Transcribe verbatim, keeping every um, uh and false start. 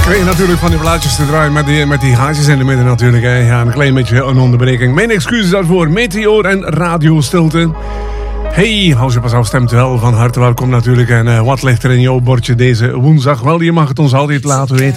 kreeg natuurlijk van die plaatjes te draaien met die, met die haartjes in de midden natuurlijk. Hè. Ja, een klein beetje een onderbreking. Mijn excuses daarvoor. Meteor en radiostilte. Hey, hou je pas af, stemt wel van harte welkom natuurlijk. En uh, wat ligt er in jouw bordje deze woensdag? Wel, je mag het ons altijd laten weten.